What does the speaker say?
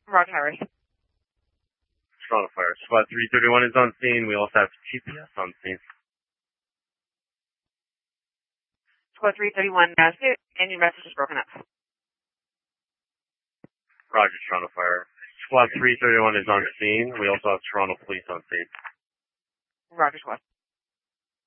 Roger, Harris. Toronto Fire. Squad 331 is on scene. We also have TPS on scene. Squad 331, and your message is broken up. Roger, Toronto Fire. Squad 331 is on scene. We also have Toronto Police on scene. Roger, Squad.